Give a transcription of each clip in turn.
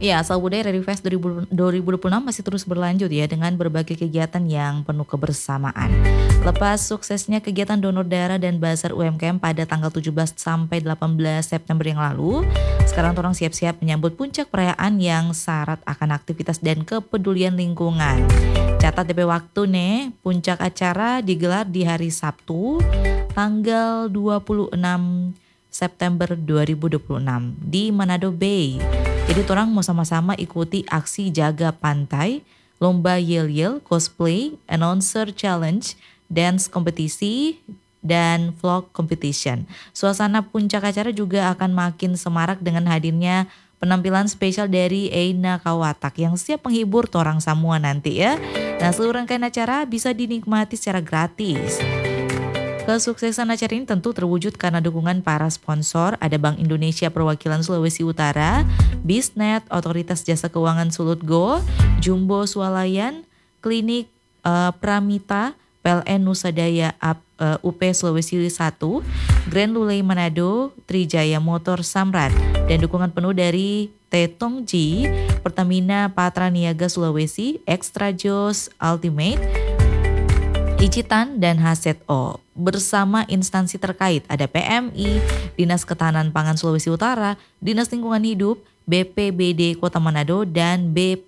Ya, Asal Budaya Rally Fest 2026 masih terus berlanjut ya dengan berbagai kegiatan yang penuh kebersamaan. Lepas suksesnya kegiatan donor darah dan bazar UMKM pada tanggal 17 sampai 18 September yang lalu, sekarang orang siap-siap menyambut puncak perayaan yang syarat akan aktivitas dan kepedulian lingkungan. Catat DP waktu nih, puncak acara digelar di hari Sabtu, tanggal 26 September 2026 di Manado Bay. Jadi orang mau sama-sama ikuti aksi jaga pantai, lomba yel-yel, cosplay, announcer challenge, dance kompetisi, dan vlog competition. Suasana puncak acara juga akan makin semarak dengan hadirnya penampilan spesial dari Eina Kawatak yang siap menghibur torang semua nanti ya. Nah, seluruh rangkaian acara bisa dinikmati secara gratis. Kesuksesan acara ini tentu terwujud karena dukungan para sponsor, ada Bank Indonesia Perwakilan Sulawesi Utara, Bisnet, Otoritas Jasa Keuangan Sulut Go, Jumbo Swalayan, Klinik Pramita, PLN Nusa Daya UP Sulawesi 1, Grand Lulei Manado, Trijaya Motor Samrat, dan dukungan penuh dari Tetongji, Pertamina Patra Niaga Sulawesi, Extra Jos Ultimate, Icitan dan HZO bersama instansi terkait ada PMI, Dinas Ketahanan Pangan Sulawesi Utara, Dinas Lingkungan Hidup, BPBD Kota Manado dan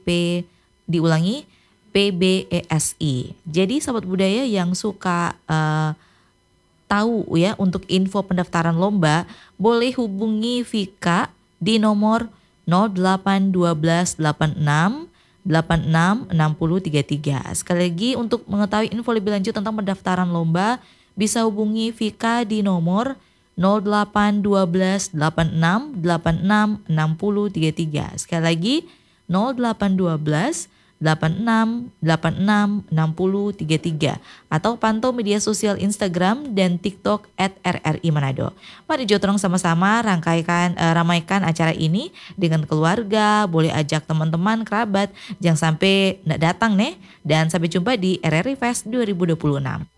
PBESI. Jadi sahabat budaya yang suka tahu ya untuk info pendaftaran lomba boleh hubungi Vika di nomor 081286 866033. Sekali lagi untuk mengetahui info lebih lanjut tentang pendaftaran lomba bisa hubungi Vika di nomor 081286866033. Sekali lagi 0812 86866033 atau pantau media sosial Instagram dan TikTok @RRI Manado. Mari Jotrong sama-sama ramaikan acara ini dengan keluarga, boleh ajak teman-teman, kerabat, jangan sampai nggak datang nih. Dan sampai jumpa di RRI Fest 2026.